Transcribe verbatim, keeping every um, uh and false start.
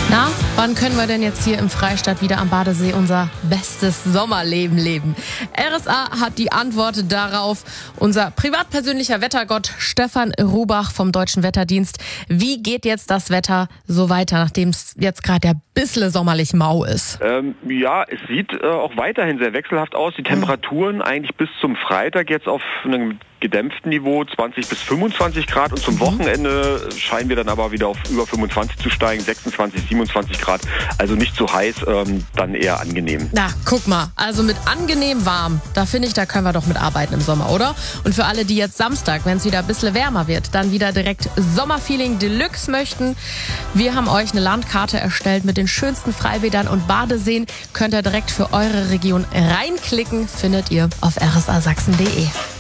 Na, wann können wir denn jetzt hier im Freistaat wieder am Badesee unser bestes Sommerleben leben? R S A hat die Antwort darauf. Unser privatpersönlicher Wettergott Stefan Rubach vom Deutschen Wetterdienst. Wie geht jetzt das Wetter so weiter, nachdem es jetzt gerade ja bissle sommerlich mau ist? Ähm, ja, es sieht äh, auch weiterhin sehr wechselhaft aus. Die Temperaturen mhm. eigentlich bis zum Freitag jetzt auf einem gedämpften Niveau, zwanzig bis fünfundzwanzig Grad, und zum mhm. Wochenende scheinen wir dann aber wieder auf über fünfundzwanzig zu steigen, sechsundzwanzig, siebenundzwanzig Grad, also nicht zu heiß, ähm, dann eher angenehm. Na, guck mal, also mit angenehm warm, da finde ich, da können wir doch mitarbeiten im Sommer, oder? Und für alle, die jetzt Samstag, wenn es wieder ein bisschen wärmer wird, dann wieder direkt Sommerfeeling Deluxe möchten, wir haben euch eine Landkarte erstellt mit den schönsten Freibädern und Badeseen, könnt ihr direkt für eure Region reinklicken, findet ihr auf r s a sachsen punkt d e.